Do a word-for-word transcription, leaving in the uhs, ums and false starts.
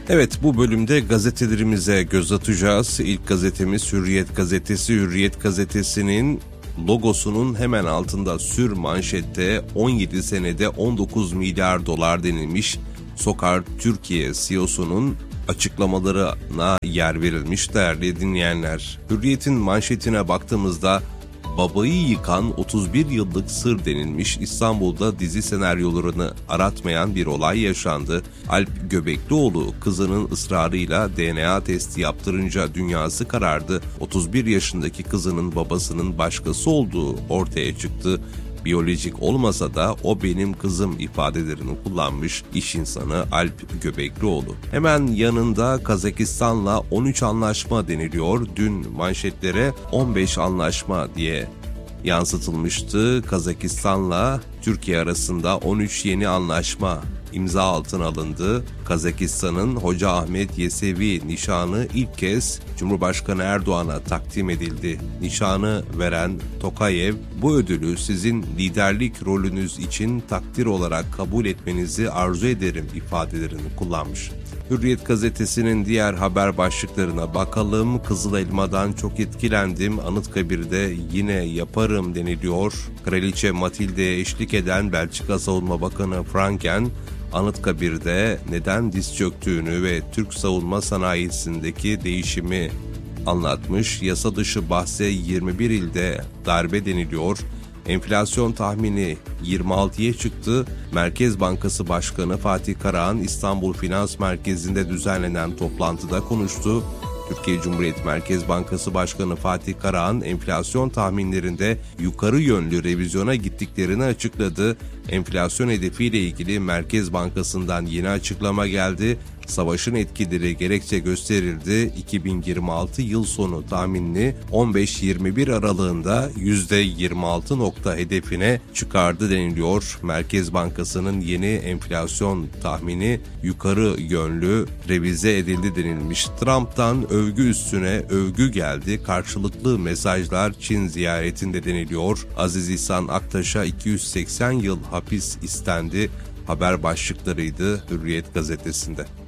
Evet, bu bölümde gazetelerimize göz atacağız. İlk gazetemiz Hürriyet gazetesi. Hürriyet gazetesinin logosunun hemen altında sür manşette on yedi senede on dokuz milyar dolar denilmiş. Sokar Türkiye C E O'sunun açıklamalarına yer verilmiş değerli dinleyenler. Hürriyet'in manşetine baktığımızda babayı yıkan otuz bir yıllık sır denilmiş. İstanbul'da dizi senaryolarını aratmayan bir olay yaşandı. Alp Göbeklioğlu kızının ısrarıyla D N A testi yaptırınca dünyası karardı. otuz bir yaşındaki kızının babasının başkası olduğu ortaya çıktı. Biyolojik olmasa da o benim kızım ifadelerini kullanmış iş insanı Alp Göbeklioğlu. Hemen yanında Kazakistan'la on üç anlaşma deniliyor. Dün manşetlere on beş anlaşma diye yansıtılmıştı. Kazakistan'la Türkiye arasında on üç yeni anlaşma imza altına alındı. Kazakistan'ın Hoca Ahmet Yesevi nişanı ilk kez Cumhurbaşkanı Erdoğan'a takdim edildi. Nişanı veren Tokayev, bu ödülü sizin liderlik rolünüz için takdir olarak kabul etmenizi arzu ederim ifadelerini kullanmış. Hürriyet gazetesinin diğer haber başlıklarına bakalım. Kızıl Elma'dan çok etkilendim. Anıtkabir'de yine yaparım deniliyor. Kraliçe Matilde'ye eşlik eden Belçika Savunma Bakanı Franken, Anıtkabir'de neden diz çöktüğünü ve Türk savunma sanayisindeki değişimi anlatmış. Yasa dışı bahse yirmi bir ilde darbe deniliyor. Enflasyon tahmini yirmi altıya çıktı. Merkez Bankası Başkanı Fatih Karahan İstanbul Finans Merkezi'nde düzenlenen toplantıda konuştu. Türkiye Cumhuriyet Merkez Bankası Başkanı Fatih Karahan enflasyon tahminlerinde yukarı yönlü revizyona gittiklerini açıkladı. Enflasyon hedefiyle ilgili Merkez Bankası'ndan yeni açıklama geldi. Savaşın etkileri gerekçe gösterildi. iki bin yirmi altı yıl sonu tahminini on beş yirmi bir aralığında yüzde yirmi altı nokta hedefine çıkardı deniliyor. Merkez Bankası'nın yeni enflasyon tahmini yukarı yönlü revize edildi denilmiş. Trump'tan övgü üstüne övgü geldi. Karşılıklı mesajlar Çin ziyaretinde deniliyor. Aziz İhsan Aktaş'a iki yüz seksen yıl hapis istendi. Haber başlıklarıydı Hürriyet gazetesinde.